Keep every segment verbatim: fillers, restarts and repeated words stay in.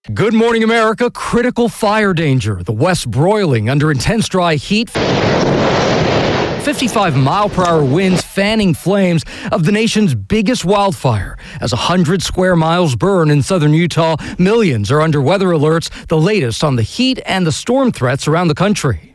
Good morning, America. Critical fire danger. The West broiling under intense dry heat. fifty-five mile per hour winds fanning flames of the nation's biggest wildfire. As one hundred square miles burn in southern Utah, millions are under weather alerts, the latest on the heat and the storm threats around the country.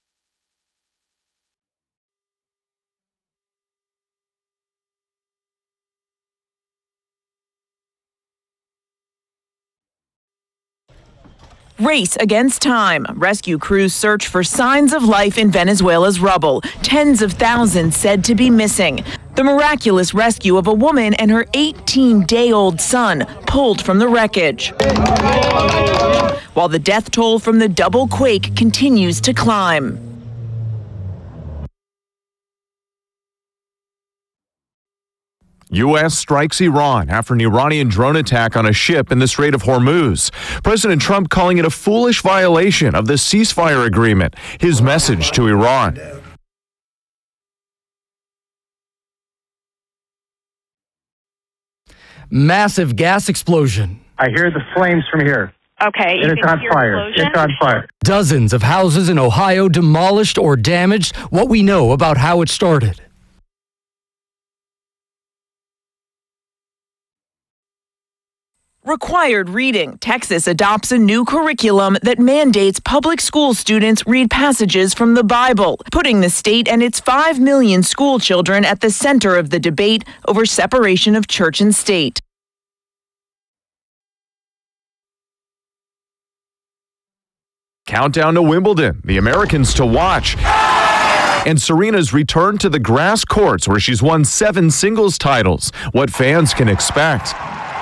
Race against time. Rescue crews search for signs of life in Venezuela's rubble. Tens of thousands said to be missing. The miraculous rescue of a woman and her eighteen-day-old son pulled from the wreckage. While the death toll from the double quake continues to climb. U S strikes Iran after an Iranian drone attack on a ship in the Strait of Hormuz. President Trump calling it a foolish violation of the ceasefire agreement. His message to Iran. Massive gas explosion. I hear the flames from here. Okay. And it's on fire. It's on fire. Dozens of houses in Ohio demolished or damaged. What we know about how it started. Required reading. Texas adopts a new curriculum that mandates public school students read passages from the Bible, putting the state and its five million school children at the center of the debate over separation of church and state. Countdown to Wimbledon, the Americans to watch. And Serena's return to the grass courts where she's won seven singles titles. What fans can expect.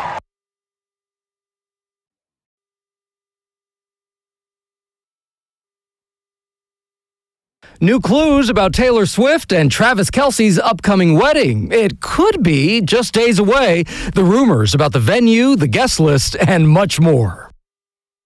New clues about Taylor Swift and Travis Kelce's upcoming wedding. It could be just days away. The rumors about the venue, the guest list, and much more.